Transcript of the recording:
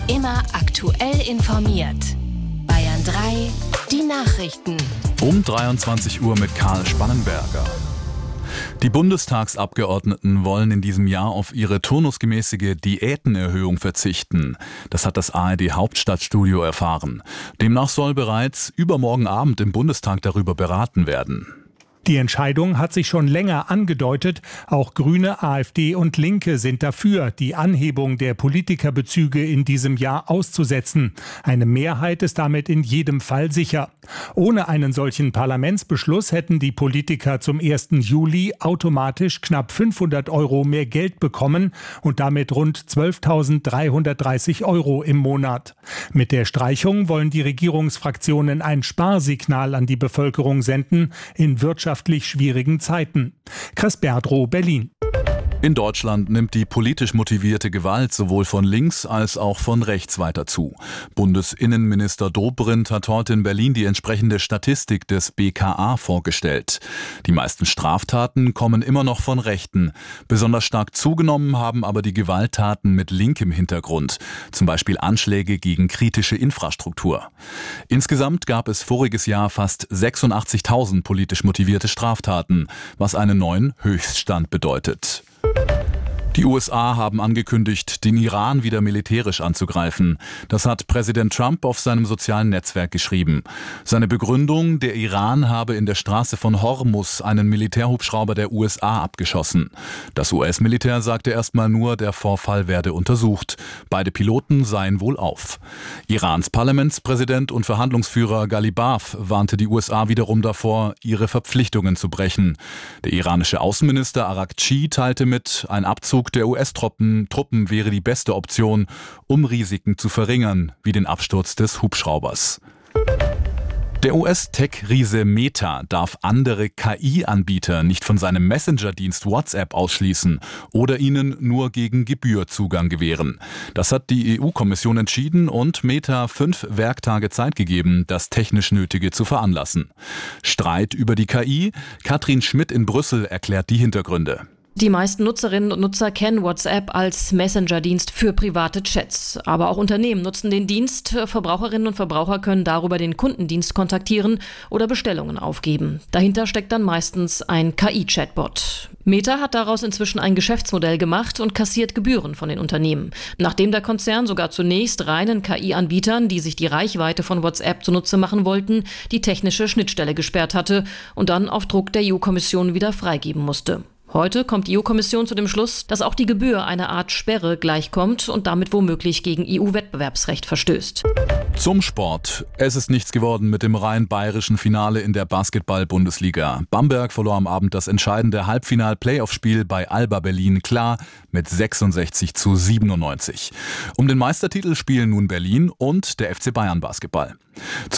Immer aktuell informiert. Bayern 3, die Nachrichten. Um 23 Uhr mit Karl Spannenberger. Die Bundestagsabgeordneten wollen in diesem Jahr auf ihre turnusgemäßige Diätenerhöhung verzichten. Das hat das ARD-Hauptstadtstudio erfahren. Demnach soll bereits übermorgen Abend im Bundestag darüber beraten werden. Die Entscheidung hat sich schon länger angedeutet. Auch Grüne, AfD und Linke sind dafür, die Anhebung der Politikerbezüge in diesem Jahr auszusetzen. Eine Mehrheit ist damit in jedem Fall sicher. Ohne einen solchen Parlamentsbeschluss hätten die Politiker zum 1. Juli automatisch knapp 500 € mehr Geld bekommen und damit rund 12.330 € im Monat. Mit der Streichung wollen die Regierungsfraktionen ein Sparsignal an die Bevölkerung senden in wirtschaftlich schwierigen Zeiten. Chris Berdrow, Berlin. In Deutschland nimmt die politisch motivierte Gewalt sowohl von links als auch von rechts weiter zu. Bundesinnenminister Dobrindt hat heute in Berlin die entsprechende Statistik des BKA vorgestellt. Die meisten Straftaten kommen immer noch von Rechten. Besonders stark zugenommen haben aber die Gewalttaten mit linkem Hintergrund, zum Beispiel Anschläge gegen kritische Infrastruktur. Insgesamt gab es voriges Jahr fast 86.000 politisch motivierte Straftaten, was einen neuen Höchststand bedeutet. Die USA haben angekündigt, den Iran wieder militärisch anzugreifen. Das hat Präsident Trump auf seinem sozialen Netzwerk geschrieben. Seine Begründung, der Iran habe in der Straße von Hormuz einen Militärhubschrauber der USA abgeschossen. Das US-Militär sagte erstmal nur, der Vorfall werde untersucht. Beide Piloten seien wohlauf. Irans Parlamentspräsident und Verhandlungsführer Ghalibaf warnte die USA wiederum davor, ihre Verpflichtungen zu brechen. Der iranische Außenminister Araghchi teilte mit, ein Abzug der US-Truppen wäre die beste Option, um Risiken zu verringern, wie den Absturz des Hubschraubers. Der US-Tech-Riese Meta darf andere KI-Anbieter nicht von seinem Messenger-Dienst WhatsApp ausschließen oder ihnen nur gegen Gebühr Zugang gewähren. Das hat die EU-Kommission entschieden und Meta 5 Werktage Zeit gegeben, das technisch Nötige zu veranlassen. Streit über die KI? Katrin Schmidt in Brüssel erklärt die Hintergründe. Die meisten Nutzerinnen und Nutzer kennen WhatsApp als Messenger-Dienst für private Chats. Aber auch Unternehmen nutzen den Dienst. Verbraucherinnen und Verbraucher können darüber den Kundendienst kontaktieren oder Bestellungen aufgeben. Dahinter steckt dann meistens ein KI-Chatbot. Meta hat daraus inzwischen ein Geschäftsmodell gemacht und kassiert Gebühren von den Unternehmen. Nachdem der Konzern sogar zunächst reinen KI-Anbietern, die sich die Reichweite von WhatsApp zunutze machen wollten, die technische Schnittstelle gesperrt hatte und dann auf Druck der EU-Kommission wieder freigeben musste. Heute kommt die EU-Kommission zu dem Schluss, dass auch die Gebühr einer Art Sperre gleichkommt und damit womöglich gegen EU-Wettbewerbsrecht verstößt. Zum Sport. Es ist nichts geworden mit dem rein bayerischen Finale in der Basketball-Bundesliga. Bamberg verlor am Abend das entscheidende Halbfinal-Playoff-Spiel bei Alba Berlin klar mit 66:97. Um den Meistertitel spielen nun Berlin und der FC Bayern Basketball.